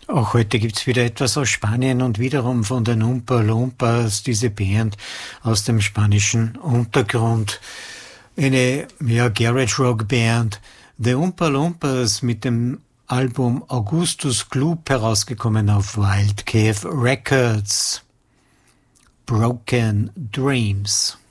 Auch heute gibt's wieder etwas aus Spanien und wiederum von den Oompa Loompas, diese Band aus dem spanischen Untergrund. Eine, Garage Rock Band. The Oompa Loompas mit dem Album Augustus Gloop herausgekommen auf Wild Cave Records. Broken Dreams.